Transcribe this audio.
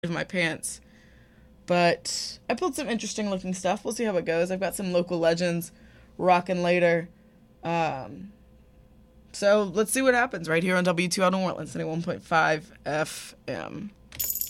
of my pants. But I pulled some interesting looking stuff. We'll see how it goes. I've got some local legends rocking later. So let's see what happens right here on W2L New Orleans, 91.5 FM.